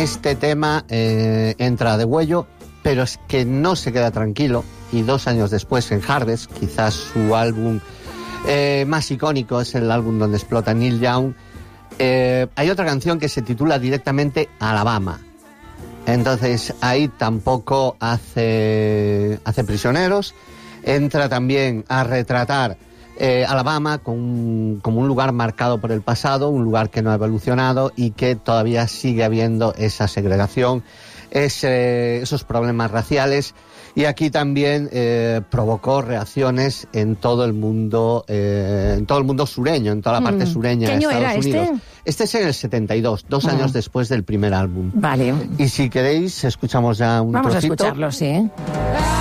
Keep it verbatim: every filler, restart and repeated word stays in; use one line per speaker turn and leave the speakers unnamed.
Este tema eh, entra de huello, pero es que no se queda tranquilo, y dos años después en Harvest, quizás su álbum eh, más icónico, es el álbum donde explota Neil Young, eh, hay otra canción que se titula directamente Alabama. Entonces ahí tampoco hace, hace prisioneros, entra también a retratar eh, Alabama con un, como un lugar marcado por el pasado, un lugar que no ha evolucionado y que todavía sigue habiendo esa segregación, ese, esos problemas raciales, y aquí también eh, provocó reacciones en todo el mundo, eh, en todo el mundo sureño, en toda la parte sureña de Estados
era
Unidos.
Este?
Este es en el setenta y dos, dos uh. años después del primer álbum.
Vale.
Y si queréis, escuchamos ya un
Vamos
trocito.
a escucharlo, sí.